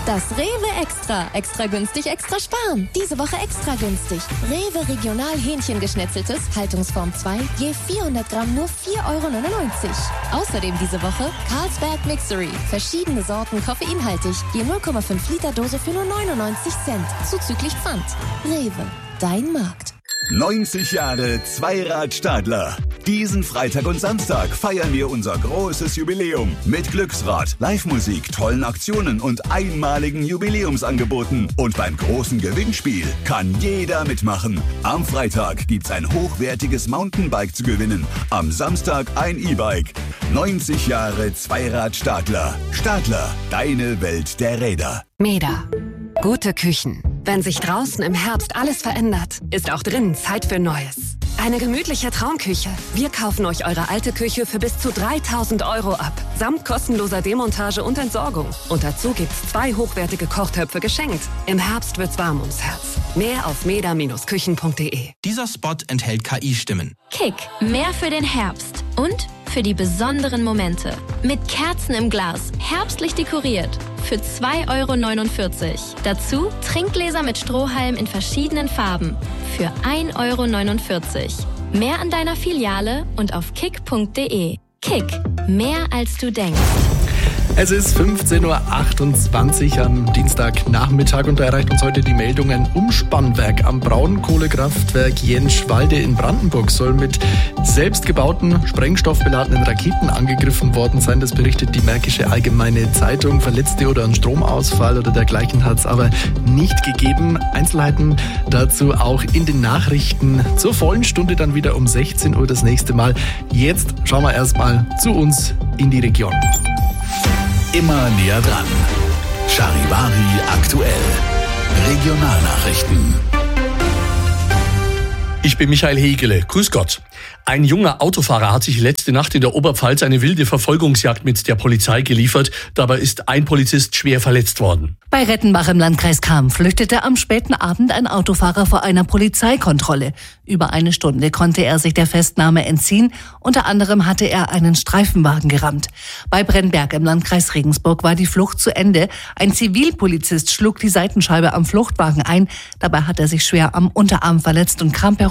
Das Rewe Extra. Extra günstig, extra sparen. Diese Woche extra günstig. Rewe Regional Hähnchengeschnetzeltes, Haltungsform 2, je 400 Gramm nur 4,99 €. Außerdem diese Woche Carlsberg Mixery. Verschiedene Sorten koffeinhaltig, je 0,5 Liter Dose für nur 99 Cent. Zuzüglich Pfand. Rewe, dein Markt. 90 Jahre Zweirad Diesen Freitag und Samstag feiern wir unser großes Jubiläum mit Glücksrad, Live-Musik, tollen Aktionen und einmaligen Jubiläumsangeboten. Und beim großen Gewinnspiel kann jeder mitmachen. Am Freitag gibt's ein hochwertiges Mountainbike zu gewinnen. Am Samstag ein E-Bike. 90 Jahre Zweirad Stadler. Stadler, deine Welt der Räder. Meda. Gute Küchen. Wenn sich draußen im Herbst alles verändert, ist auch drinnen Zeit für Neues. Eine gemütliche Traumküche. Wir kaufen euch eure alte Küche für bis zu 3.000 € ab. Samt kostenloser Demontage und Entsorgung. Und dazu gibt's 2 hochwertige Kochtöpfe geschenkt. Im Herbst wird's warm ums Herz. Mehr auf meda-küchen.de. Dieser Spot enthält KI-Stimmen. Kick. Mehr für den Herbst. Und für die besonderen Momente. Mit Kerzen im Glas. Herbstlich dekoriert. Für 2,49 €. Dazu Trinkgläser mit Strohhalm in verschiedenen Farben. Für 1,49 €. Mehr an deiner Filiale und auf kick.de. Kick. Mehr als du denkst. Es ist 15:28 Uhr am Dienstagnachmittag und da erreicht uns heute die Meldungen: Umspannwerk am Braunkohlekraftwerk Jenschwalde in Brandenburg soll mit selbstgebauten, sprengstoffbeladenen Raketen angegriffen worden sein. Das berichtet die Märkische Allgemeine Zeitung. Verletzte oder einen Stromausfall oder dergleichen hat es aber nicht gegeben. Einzelheiten dazu auch in den Nachrichten zur vollen Stunde dann wieder um 16 Uhr das nächste Mal. Jetzt schauen wir erstmal zu uns in die Region. Immer näher dran. Charivari aktuell. Regionalnachrichten. Ich bin Michael Hegele. Grüß Gott. Ein junger Autofahrer hat sich letzte Nacht in der Oberpfalz eine wilde Verfolgungsjagd mit der Polizei geliefert. Dabei ist ein Polizist schwer verletzt worden. Bei Rettenbach im Landkreis Cham flüchtete am späten Abend ein Autofahrer vor einer Polizeikontrolle. Über eine Stunde konnte er sich der Festnahme entziehen. Unter anderem hatte er einen Streifenwagen gerammt. Bei Brennberg im Landkreis Regensburg war die Flucht zu Ende. Ein Zivilpolizist schlug die Seitenscheibe am Fluchtwagen ein. Dabei hat er sich schwer am Unterarm verletzt und kam per